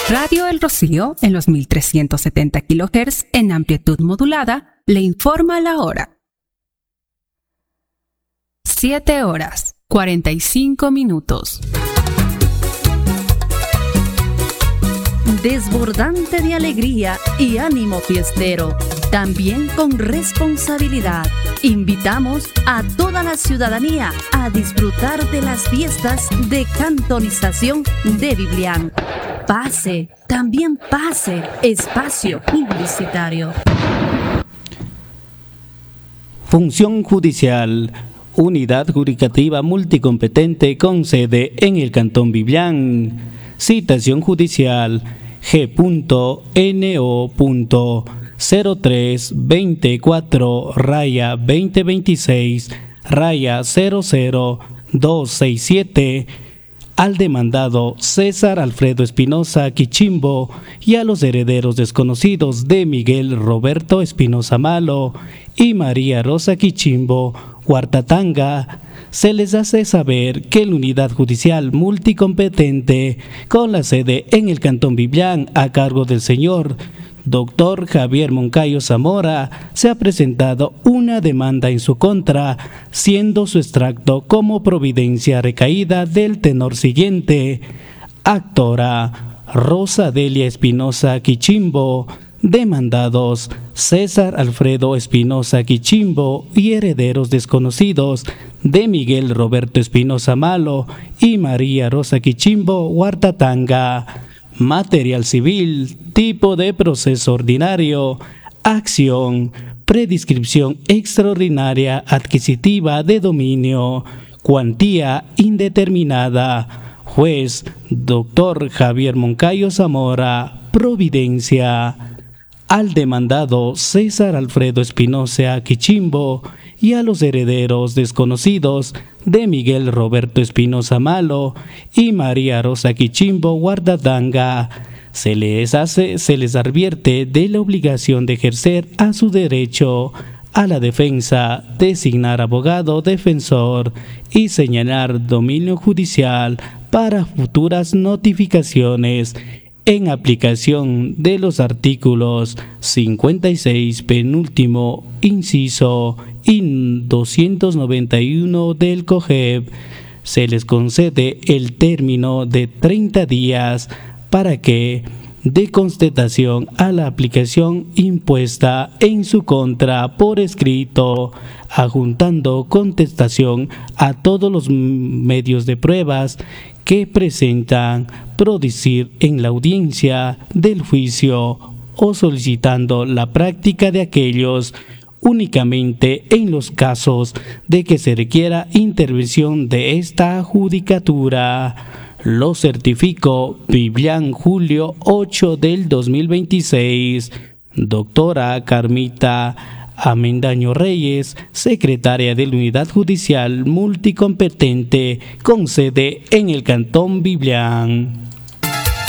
Radio El Rocío, en los 1370 kHz en amplitud modulada, le informa la hora. 7:45. Desbordante de alegría y ánimo fiestero, también con responsabilidad. Invitamos a toda la ciudadanía a disfrutar de las fiestas de cantonización de Biblián. Pase, también pase, espacio publicitario. Función judicial. Unidad judicativa multicompetente con sede en el Cantón Biblián. Citación judicial G.NO.03-2024-2026-00267 al demandado César Alfredo Espinosa Quichimbo y a los herederos desconocidos de Miguel Roberto Espinosa Malo y María Rosa Quichimbo Huartatanga, se les hace saber que la unidad judicial multicompetente con la sede en el Cantón Biblián a cargo del señor Dr. Javier Moncayo Zamora se ha presentado una demanda en su contra, siendo su extracto como providencia recaída del tenor siguiente: actora Rosa Delia Espinosa Quichimbo, demandados César Alfredo Espinosa Quichimbo y herederos desconocidos de Miguel Roberto Espinosa Malo y María Rosa Quichimbo Huartatanga. Material civil, tipo de proceso ordinario, acción, prediscripción extraordinaria adquisitiva de dominio, cuantía indeterminada. Juez Dr. Javier Moncayo Zamora, providencia. Al demandado César Alfredo Espinosa Quichimbo y a los herederos desconocidos de Miguel Roberto Espinosa Malo y María Rosa Quichimbo Huartatanga, se les advierte de la obligación de ejercer a su derecho a la defensa, designar abogado defensor y señalar dominio judicial para futuras notificaciones en aplicación de los artículos 56 penúltimo inciso y 291 del COGEB. Se les concede el término de 30 días para que dé constatación a la aplicación impuesta en su contra por escrito, adjuntando contestación a todos los medios de pruebas que presentan producir en la audiencia del juicio o solicitando la práctica de aquellos únicamente en los casos de que se requiera intervención de esta judicatura. Lo certifico Biblián, julio 8 del 2026. Doctora Carmita Amendaño Reyes, secretaria de la Unidad Judicial Multicompetente con sede en el Cantón Biblián.